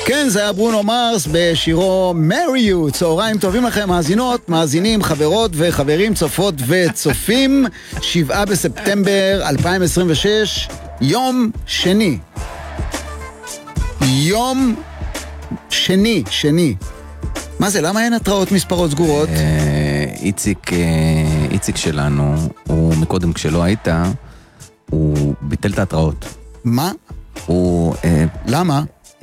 כן, זה היה ברונו מרס בשירו Marry You. צהריים טובים לכם, מאזינות, מאזינים, חברות וחברים, צופות וצופים. 7 בספטמבר 2026, יום שני. יום שני. מה זה? למה אין התראות מספרות סגורות? איציק שלנו, הוא מקודם כשלא היית, הוא ביטל את ההתראות. מה? הוא... למה?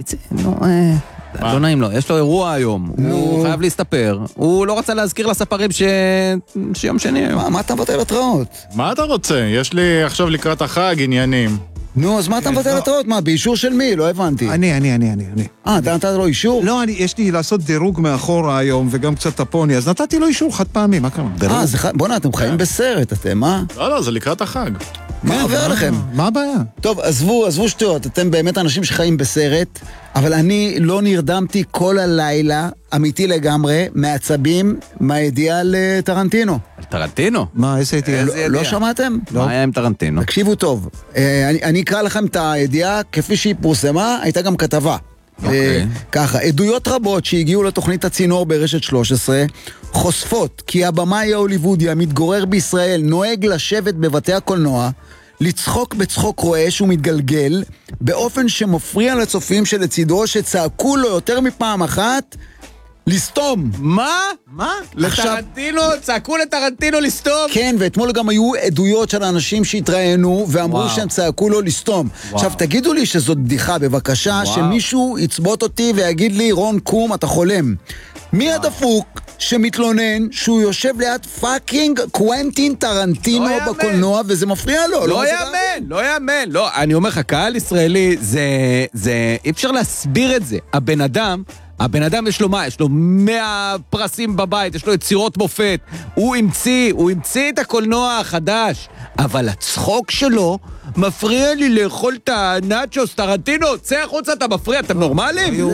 לא נעים לו, יש לו אירוע היום, הוא חייב להסתפר, הוא לא רצה להזכיר לספרים שיום שני היום. מה אתה מבטל התראות? מה אתה רוצה? יש לי עכשיו לקראת החג עניינים. נו, אז מה אתה מבטל התראות? מה, באישור של מי? לא הבנתי. אני. אתה נתת לו אישור? לא, יש לי לעשות דירוג מאחורה היום, וגם קצת טפוני, אז נתתי לו אישור חד פעמי, מה קרה? בוא'נה, אתם חיים בסרט, אתם, מה? לא, זה לקראת החג. מה עובר לכם? מה הבעיה? טוב, עזבו שטויות, אתם באמת אנשים שחיים בסרט, אבל אני לא נרדמתי כל הלילה, אמיתי לגמרי, מעצבים, מהידיעה לטרנטינו. טרנטינו? מה, איזה ידיעה? לא שמעתם? מה היה עם טרנטינו? תקשיבו טוב, אני אקרא לכם את הידיעה כפי שהיא פורסמה, הייתה גם כתבה. ככה, עדויות רבות שהגיעו לתוכנית הצינור ברשת 13 חושפות כי הבמאי ההוליוודי המתגורר בישראל נוהג לשבת בבתי הקולנוע, לצחוק בצחוק רועש ומתגלגל באופן שמפריע לצופים שלצידו שצעקו לו יותר מפעם אחת לסתום. מה? עכשיו... צעקו לטרנטינו לסתום? כן, ואתמול גם היו עדויות של אנשים שהתראיינו ואמרו שהם צעקו לו לסתום. עכשיו תגידו לי שזאת בדיחה, בבקשה, שמישהו יצבות אותי ויגיד לי, רון קום, אתה חולם. מי הדפוק שמתלונן שהוא יושב ליד פאקינג קוונטין טרנטינו בקולנוע וזה מפריע לו? לא יאמן. לא, אני אומר לך, קהל ישראלי, זה אי אפשר להסביר את זה. הבן אדם יש לו מה? יש לו 100 פרסים בבית, יש לו יצירות מופת. הוא המציא את הקולנוע החדש. אבל הצחוק שלו מפריע לי לאכול את הנאצ'וס. טרנטינו, צא החוצה, אתה מפריע, אתם נורמלים?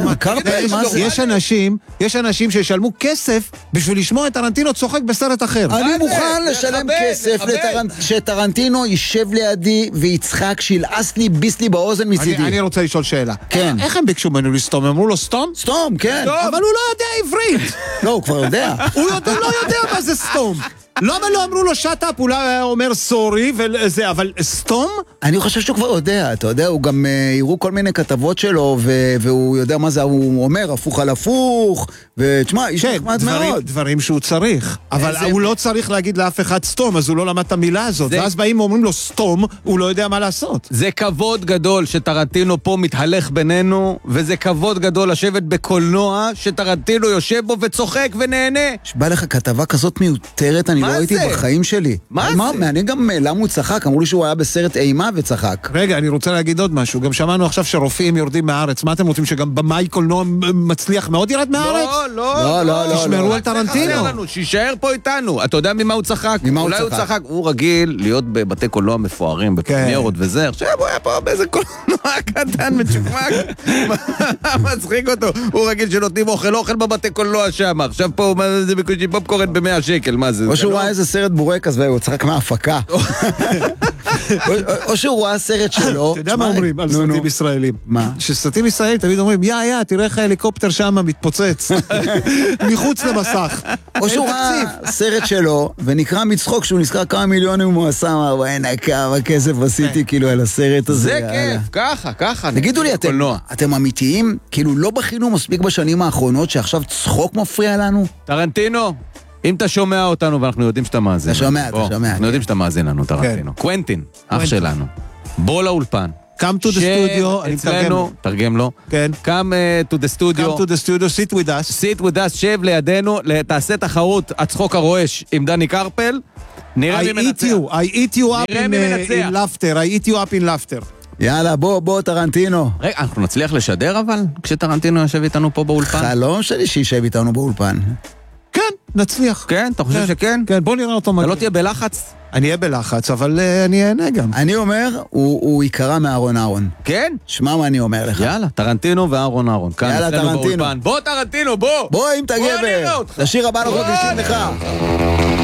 יש אנשים שישלמו כסף בשביל לשמוע את טרנטינו צוחק בסרט אחר. אני מוכן לשלם כסף שטרנטינו יישב לידי ויצחק שילעס לי ביס לי באוזן מצידי. אני רוצה לשאול שאלה. כן. איך הם ביקשו ממנו לסתום? אמרו לו סתום? סתום, כן. אבל הוא לא יודע עברית. לא, הוא כבר יודע. הוא לא יודע מה זה סתום. למה לא אמרו לו שטאפ? אולי היה אומר סורי וזה, אבל סתום? אני חושב שהוא כבר יודע, אתה יודע, הוא גם יראו כל מיני כתבות שלו, והוא יודע מה זה, הוא אומר, הפוך על הפוך, ותשמע, איש נחמד מאוד. דברים שהוא צריך, אבל הוא לא צריך להגיד לאף אחד סתום, אז הוא לא למד את המילה הזאת, ואז באים ואומרים לו סתום, הוא לא יודע מה לעשות. זה כבוד גדול שטרנטינו פה מתהלך בינינו, וזה כבוד גדול לשבת בקולנוע, שטרנטינו יושב בו וצוחק ונהנה. שבא לך כתבה כזאת מיותרת, אני לא ראיתי בחיים שלי. מה זה? מעניין גם למה הוא צחק, אמרו לי שהוא היה בסרט אימה וצחק. רגע, אני רוצה להגיד עוד משהו, גם שמענו עכשיו שרופאים יורדים מהארץ, מה אתם רוצים, שגם במאי קולנוע מצליח מאוד ירד מהארץ? לא. תשמרו על טרנטינו. שישאר פה איתנו. אתה יודע ממה הוא צחק? אולי הוא צחק, הוא רגיל להיות בבתי קולנוע מפוארים, בפרמיירות וזה, עכשיו הוא היה פה באיזה קולנוע קטן מצ'וקמק. מה מצחיק אותו? הוא רגיל שנותנים אוכל בבתי קולנוע שם, עכשיו פה זה בקושי פופקורן ב100 שקל, מה זה? או שהוא ראה איזה סרט בורקס והוא צחק מההפקה. או שהוא ראה סרט שלו. אתה יודע מה אומרים על סרטים ישראלים? מה? שסרטים ישראלים תמיד אומרים, תראה איך ההליקופטר שם מתפוצץ. מחוץ למסך. או שהוא ראה סרט שלו, ונקרא מצחוק שהוא נזכר כמה מיליונים הוא עשה, אמר, וואי, כמה כסף עשיתי כאילו על הסרט הזה. זה כיף, ככה. תגידו לי, אתם אמיתיים? כאילו לא בכינו מספיק בשנים האחרונות שעכשיו צחוק מפריע לנו? טרנטינו, אם אתה שומע אותנו, ואנחנו יודעים שאתה מאזין. אתה שומע. אנחנו יודעים שאתה מאזין לנו, טרנטינו. קוונטין, אח שלנו. בוא לאולפן. Come to the studio, אני תרגם לו. כן. Come to the studio. Come to the studio, sit with us. sit with us, שב לידינו, תעשה תחרות הצחוק הרועש עם דני קרפל. נראה מי מנצח. I eat you up in laughter. I eat you up in laughter. יאללה, בוא, טרנטינו. רגע, אנחנו נצליח לשדר אבל? כשטרנטינו יושב איתנו פה באולפן? חלום שלי שישב איתנו באולפן. כן, נצליח. כן? אתה חושב שכן? כן, בוא נראה אותו מגיע. אתה לא תהיה בלחץ? אני אהיה בלחץ, אבל אני אענה גם. אני אומר, הוא יקרא מאהרון. כן? שמע מה אני אומר לך. יאללה, טרנטינו ואהרון. יאללה, טרנטינו. בוא טרנטינו, בוא! בוא אם אתה גבר. לשיר הבא אנחנו נקשיב לך.